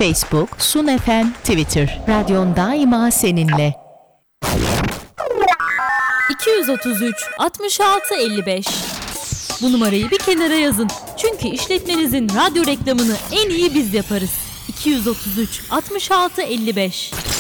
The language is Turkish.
Facebook, Sun FM, Twitter. Radyon daima seninle. 233 66 55. Bu numarayı bir kenara yazın. Çünkü işletmenizin radyo reklamını en iyi biz yaparız. 233 66 55.